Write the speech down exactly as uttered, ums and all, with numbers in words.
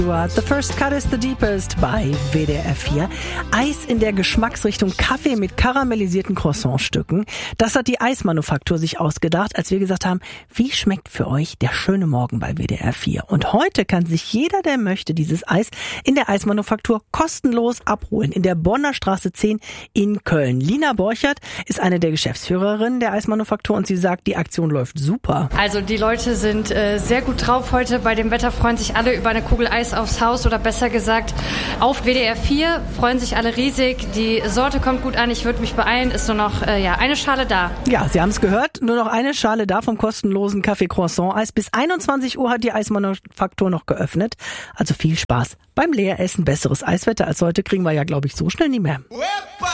The First Cut is the Deepest bei W D R vier. Eis in der Geschmacksrichtung Kaffee mit karamellisierten Croissantstücken. Das hat die Eismanufaktur sich ausgedacht, als wir gesagt haben, wie schmeckt für euch der schöne Morgen bei W D R vier? Und heute kann sich jeder, der möchte, dieses Eis in der Eismanufaktur kostenlos abholen. In der Bonner Straße zehn in Köln. Lina Borchert ist eine der Geschäftsführerinnen der Eismanufaktur und sie sagt, die Aktion läuft super. Also die Leute sind äh, sehr gut drauf heute. Bei dem Wetter freuen sich alle über eine Kugel Eis aufs Haus oder besser gesagt auf W D R vier. Freuen sich alle riesig. Die Sorte kommt gut an. Ich würde mich beeilen. Ist nur noch äh, ja eine Schale da. Ja, Sie haben es gehört. Nur noch eine Schale da vom kostenlosen Kaffee Croissant Eis. Bis einundzwanzig Uhr hat die Eismanufaktur noch geöffnet. Also viel Spaß beim Leeressen. Besseres Eiswetter als heute kriegen wir ja, glaube ich, so schnell nicht mehr.